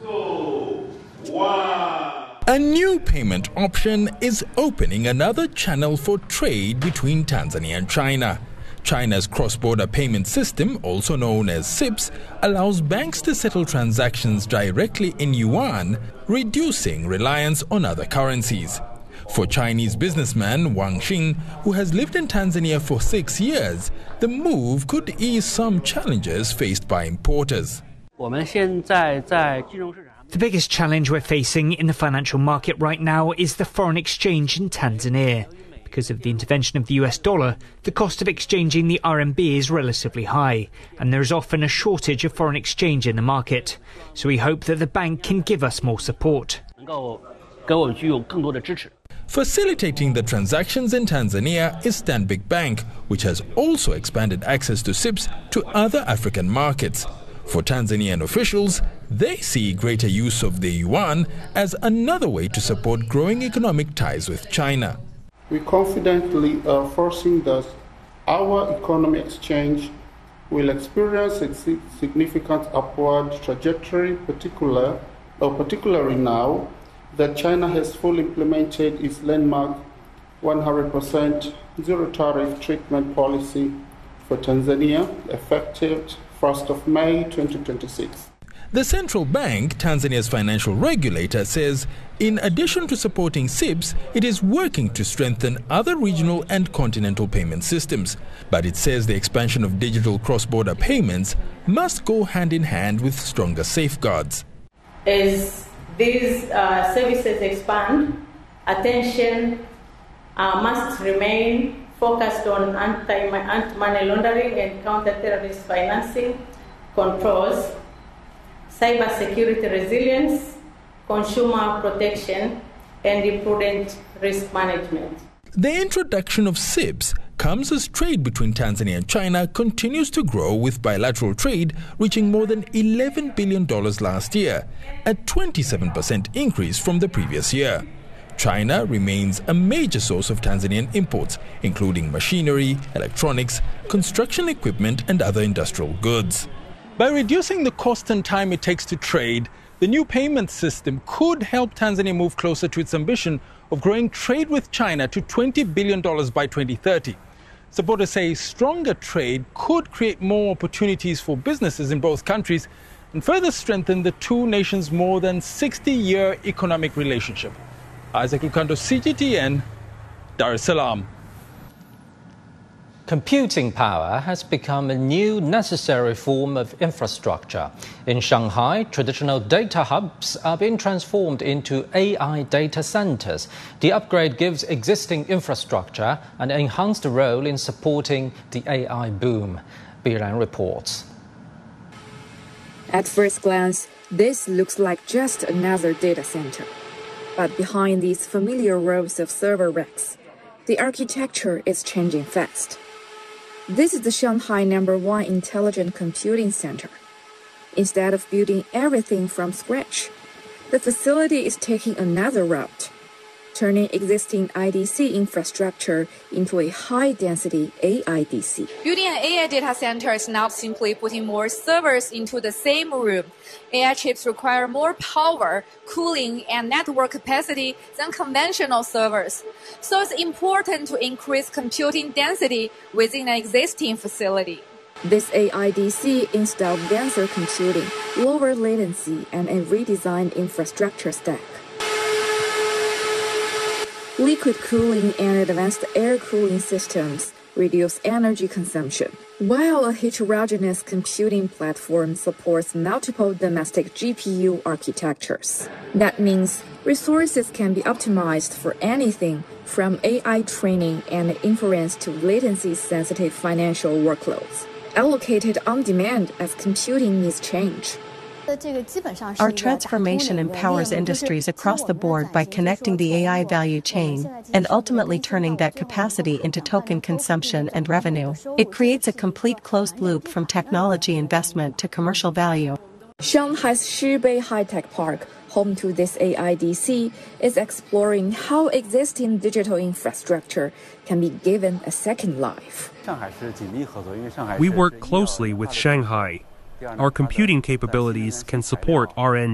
A new payment option is opening another channel for trade between Tanzania and China. China's cross-border payment system, also known as CIPS, allows banks to settle transactions directly in yuan, reducing reliance on other currencies. For Chinese businessman Wang Xing, who has lived in Tanzania for 6 years, the move could ease some challenges faced by importers. The biggest challenge we're facing in the financial market right now is the foreign exchange in Tanzania. Because of the intervention of the US dollar, the cost of exchanging the RMB is relatively high, and there is often a shortage of foreign exchange in the market. So we hope that the bank can give us more support. Facilitating the transactions in Tanzania is Stanbic Bank, which has also expanded access to CIPS to other African markets. For Tanzanian officials, they see greater use of the yuan as another way to support growing economic ties with China. We confidently are foreseeing that our economy exchange will experience a significant upward trajectory, particularly now that China has fully implemented its landmark 100% zero tariff treatment policy for Tanzania, effective 1st of May 2026. The central bank, Tanzania's financial regulator, says in addition to supporting CIPS, it is working to strengthen other regional and continental payment systems. But it says the expansion of digital cross-border payments must go hand in hand with stronger safeguards. As these services expand, attention must remain focused on anti-money laundering and counter-terrorist financing controls, cybersecurity resilience, consumer protection, and prudent risk management. The introduction of CIPS comes as trade between Tanzania and China continues to grow, with bilateral trade reaching more than $11 billion last year, a 27% increase from the previous year. China remains a major source of Tanzanian imports, including machinery, electronics, construction equipment, and other industrial goods. By reducing the cost and time it takes to trade, the new payment system could help Tanzania move closer to its ambition of growing trade with China to $20 billion by 2030. Supporters say stronger trade could create more opportunities for businesses in both countries and further strengthen the two nations' more than 60-year economic relationship. Isaac Lukando, CGTN, Dar es Salaam. Computing power has become a new necessary form of infrastructure. In Shanghai, traditional data hubs are being transformed into AI data centers. The upgrade gives existing infrastructure an enhanced role in supporting the AI boom. Biran reports. At first glance, this looks like just another data center. But behind these familiar rows of server racks, the architecture is changing fast. This is the Shanghai #1 Intelligent Computing Center. Instead of building everything from scratch, the facility is taking another route, turning existing IDC infrastructure into a high-density AIDC. Building an AI data center is not simply putting more servers into the same room. AI chips require more power, cooling, and network capacity than conventional servers. So it's important to increase computing density within an existing facility. This AIDC installed denser computing, lower latency, and a redesigned infrastructure stack. Liquid cooling and advanced air cooling systems reduce energy consumption, while a heterogeneous computing platform supports multiple domestic GPU architectures. That means resources can be optimized for anything from AI training and inference to latency-sensitive financial workloads, allocated on demand as computing needs change. Our transformation empowers industries across the board by connecting the AI value chain and ultimately turning that capacity into token consumption and revenue. It creates a complete closed loop from technology investment to commercial value. Shanghai's Shibei High-Tech Park, home to this AIDC, is exploring how existing digital infrastructure can be given a second life. We work closely with Shanghai. Our computing capabilities can support RN